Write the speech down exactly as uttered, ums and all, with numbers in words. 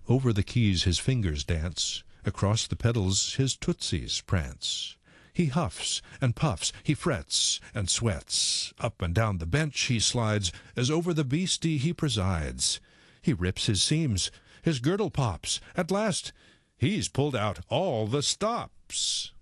Over the keys his fingers dance, across the pedals his tootsies prance. He huffs and puffs, he frets and sweats, up and down the bench he slides, as over the beastie he presides. He rips his seams, his girdle pops, at last he's pulled out all the stops.